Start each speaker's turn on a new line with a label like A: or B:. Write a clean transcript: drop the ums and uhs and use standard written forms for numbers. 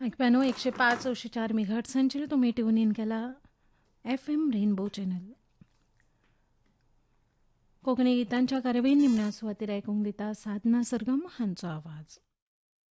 A: ऐकप्यानो 105-104 मेगाहर्ट्झांचेर तुमी tune in केला FM rainbow channel. Konkani गितांच्या कार्यावळीन निमण्या सुवातेर आयकूंक दिता साधना सरगम हांचो आवाज.